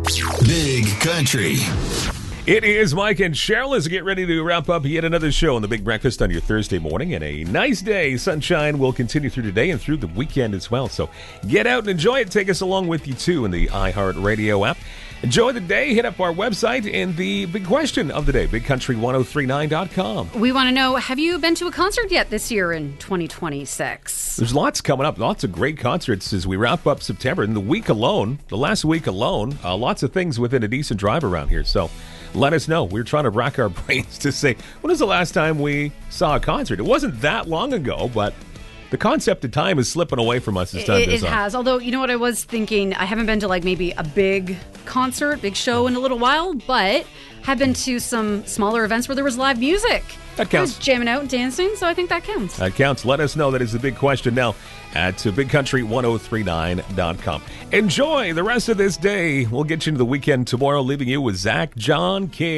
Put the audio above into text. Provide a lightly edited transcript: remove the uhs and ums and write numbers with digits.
Big Country. It is Mike and Cheryl as we get ready to wrap up yet another show on the Big Breakfast on your Thursday morning. And a nice day. Sunshine will continue through today and through the weekend as well. So get out and enjoy it. Take us along with you, too, in the iHeartRadio app. Enjoy the day. Hit up our website and the big question of the day, bigcountry1039.com. We want to know, have you been to a concert yet this year in 2026? There's lots coming up. Lots of great concerts as we wrap up September. In the last week alone, lots of things within a decent drive around here. So let us know. We're trying to rack our brains to say, when was the last time we saw a concert? It wasn't that long ago, but the concept of time is slipping away from us as time goes on. It has. Although, you know what I was thinking? I haven't been to maybe a big concert, big show in a little while, but have been to some smaller events where there was live music. That counts. I was jamming out and dancing, so I think that counts. That counts. Let us know. That is the big question now at bigcountry1039.com. Enjoy the rest of this day. We'll get you into the weekend tomorrow, leaving you with Zach John King.